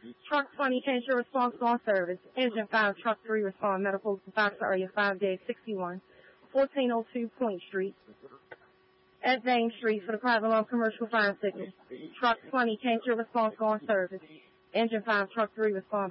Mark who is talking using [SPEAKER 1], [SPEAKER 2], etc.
[SPEAKER 1] Truck 20, change your response on service. Engine 5, Truck 3, respond medical to Fox area 5 days 61, 1402 Point Street. At Vane Street for the private loan commercial fire signal. Truck 20, change your response on service. Engine 5, Truck 3, respond